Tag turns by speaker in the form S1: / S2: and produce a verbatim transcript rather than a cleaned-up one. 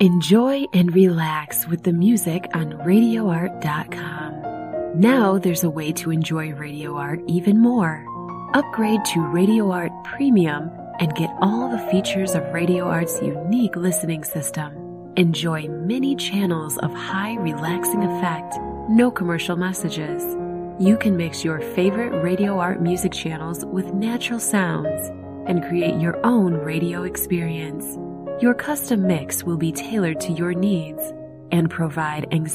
S1: Enjoy and relax with the music on radio art dot com. Now there's a way to enjoy Radio Art even more. Upgrade to Radio Art Premium and get all the features of Radio Art's unique listening system. Enjoy many channels of high relaxing effect, no commercial messages. You can mix your favorite Radio Art music channels with natural sounds and create your own radio experience. Your custom mix will be tailored to your needs and provide anxiety